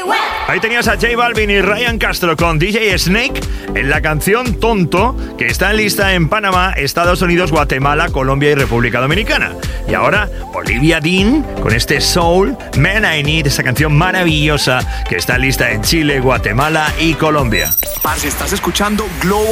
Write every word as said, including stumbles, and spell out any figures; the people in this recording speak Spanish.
Ahí tenías a J Balvin y Ryan Castro con D J Snake en la canción Tonto, que está en lista en Panamá, Estados Unidos, Guatemala, Colombia y República Dominicana. Y ahora Olivia Dean con este Soul, Man I Need, esa canción maravillosa que está en lista en Chile, Guatemala y Colombia. Parce, estás escuchando Globo